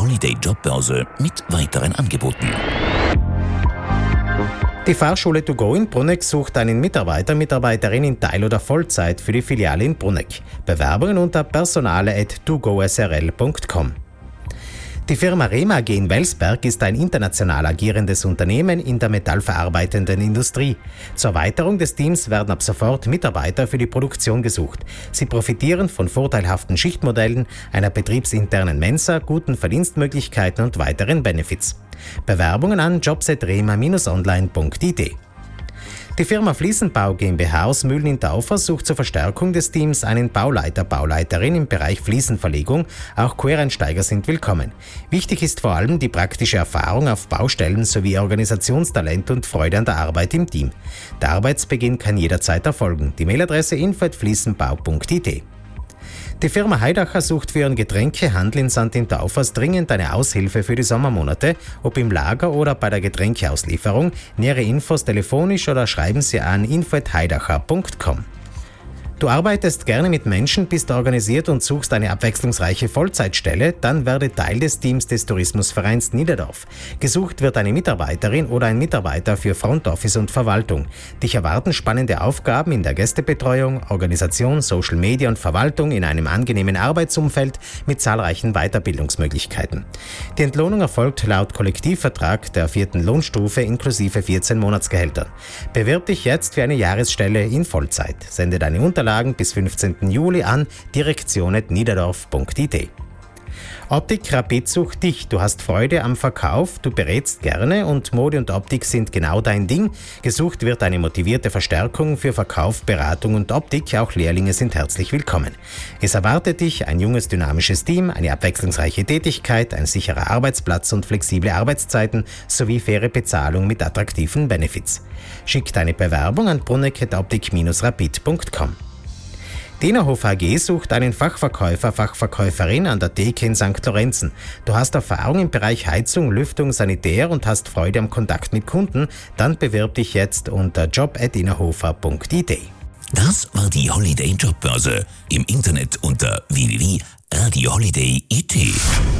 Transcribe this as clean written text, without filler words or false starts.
Holiday Jobbörse mit weiteren Angeboten. Die Fahrschule To Go in Bruneck sucht einen Mitarbeiterin in Teil- oder Vollzeit für die Filiale in Bruneck. Bewerbungen unter personale@togosrl.com. Die Firma Rema AG in Welsberg ist ein international agierendes Unternehmen in der metallverarbeitenden Industrie. Zur Erweiterung des Teams werden ab sofort Mitarbeiter für die Produktion gesucht. Sie profitieren von vorteilhaften Schichtmodellen, einer betriebsinternen Mensa, guten Verdienstmöglichkeiten und weiteren Benefits. Bewerbungen an jobs@rema-online.it. Die Firma Fliesenbau GmbH aus Mühlen in Taufer sucht zur Verstärkung des Teams einen Bauleiterin im Bereich Fliesenverlegung. Auch Quereinsteiger sind willkommen. Wichtig ist vor allem die praktische Erfahrung auf Baustellen sowie Organisationstalent und Freude an der Arbeit im Team. Der Arbeitsbeginn kann jederzeit erfolgen. Die Mailadresse info@fliesenbau.it. Die Firma Heidacher sucht für ihren Getränkehandel in St. Taufers dringend eine Aushilfe für die Sommermonate, ob im Lager oder bei der Getränkeauslieferung. Nähere Infos telefonisch oder schreiben Sie an info@heidacher.com. Du arbeitest gerne mit Menschen, bist organisiert und suchst eine abwechslungsreiche Vollzeitstelle, dann werde Teil des Teams des Tourismusvereins Niederdorf. Gesucht wird eine Mitarbeiterin oder ein Mitarbeiter für Front Office und Verwaltung. Dich erwarten spannende Aufgaben in der Gästebetreuung, Organisation, Social Media und Verwaltung in einem angenehmen Arbeitsumfeld mit zahlreichen Weiterbildungsmöglichkeiten. Die Entlohnung erfolgt laut Kollektivvertrag der 4. Lohnstufe inklusive 14 Monatsgehältern. Bewirb dich jetzt für eine Jahresstelle in Vollzeit. Sende deine Unterlagen bis 15. Juli an direktion@niederdorf.it. Optik Rapid sucht dich. Du hast Freude am Verkauf, du berätst gerne und Mode und Optik sind genau dein Ding. Gesucht wird eine motivierte Verstärkung für Verkauf, Beratung und Optik. Auch Lehrlinge sind herzlich willkommen. Es erwartet dich ein junges, dynamisches Team, eine abwechslungsreiche Tätigkeit, ein sicherer Arbeitsplatz und flexible Arbeitszeiten sowie faire Bezahlung mit attraktiven Benefits. Schick deine Bewerbung an bruneck@optik-rapid.com. Die Innerhof AG sucht einen Fachverkäuferin an der Theke in St. Lorenzen. Du hast Erfahrung im Bereich Heizung, Lüftung, Sanitär und hast Freude am Kontakt mit Kunden? Dann bewirb dich jetzt unter job@innerhofer.it. Das war die Holiday Jobbörse. Im Internet unter www.radioholiday.it.